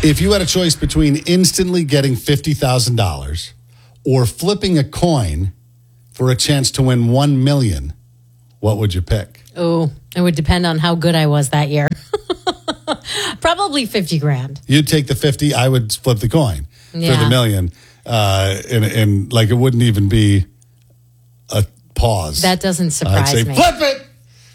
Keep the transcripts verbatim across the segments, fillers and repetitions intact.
If you had a choice between instantly getting fifty thousand dollars or flipping a coin for a chance to win one million dollars, what would you pick? Oh, it would depend on how good I was that year. Probably fifty grand. You'd take the fifty. I would flip the coin Yeah. for the million. Uh, and, and like it wouldn't even be a pause. That doesn't surprise I'd say, me. flip it.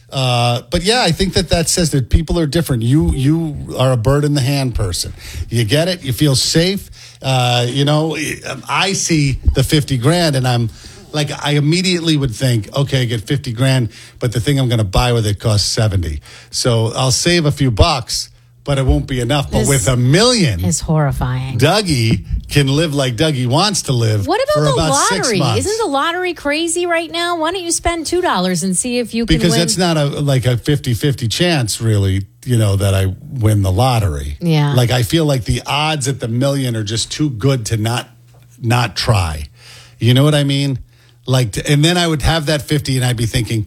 Uh, but yeah, I think that that says that people are different. You you are a bird in the hand person. You get it. You feel safe. Uh, you know, I see the fifty grand and I'm like, I immediately would think, okay, I get fifty grand, but the thing I'm going to buy with it costs seventy. So I'll save a few bucks, but it won't be enough. But This with a million, It's horrifying. Dougie can live like Dougie wants to live. What about for the about six lottery? months. Isn't the lottery crazy right now? Why don't you spend two dollars and see if you can Because win? it's not a like a fifty-fifty chance, really, you know, that I win the lottery. Yeah. Like I feel like the odds at the million are just too good to not not try. You know what I mean? Like, to, and then I would have that fifty, and I'd be thinking,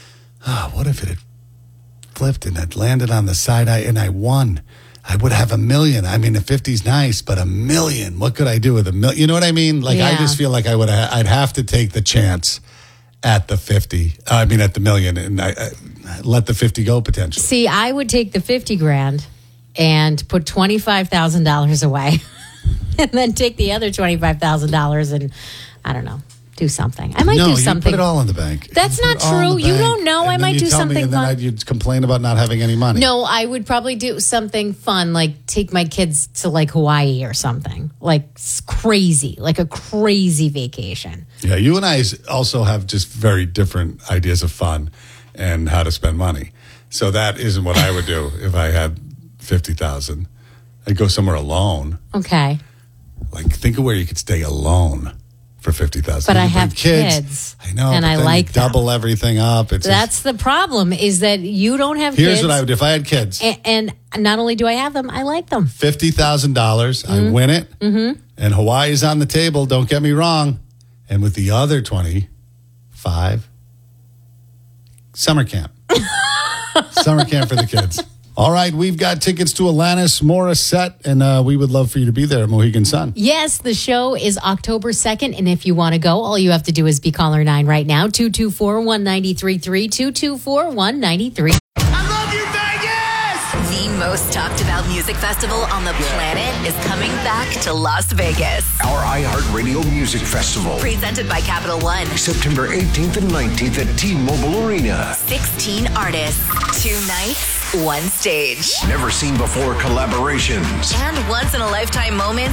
oh, what if it had flipped and it landed on the side eye and I won? I would have a million. I mean, a fifty's nice, but a million. What could I do with a million? You know what I mean? Like, I Yeah. just feel like I would. Ha- I'd have to take the chance at the fifty. I mean, at the million, and I, I let the fifty go potentially. See, I would take the fifty grand and put twenty-five thousand dollars away and then take the other twenty-five thousand dollars and, I don't know, do something. I might no, do you something. put it all in the bank. That's You not put it all in true. the You bank, don't know. and I then might you do tell something me, and then fun. I'd, you'd complain about not having any money. No, I would probably do something fun, like take my kids to like Hawaii or something. Like s- crazy, like a crazy vacation. Yeah, you and I also have just very different ideas of fun and how to spend money. So that isn't what I would do if I had fifty thousand. I'd go somewhere alone. Okay. Like, think of where you could stay alone for fifty thousand. But I have kids, I know, and but I then like you them. double everything up. It's That's the problem is that you don't have just, here's kids. what I would do if I had kids. a- and, not only do I have them, I like them. Fifty thousand dollars, I win it, mm-hmm. and Hawaii's on the table. Don't get me wrong. And with the other twenty-five, summer camp, summer camp for the kids. All right, we've got tickets to Alanis Morissette, and uh, we would love for you to be there at Mohegan Sun. Yes, the show is October second, and if you want to go, all you have to do is be caller nine right now, two two four, one nine three three, two two four, one nine three. The most talked about music festival on the planet is coming back to Las Vegas. Our iHeartRadio Music Festival. Presented by Capital One. September eighteenth and nineteenth at T-Mobile Arena. sixteen artists, two nights, one stage. Never seen before collaborations. And once in a lifetime moments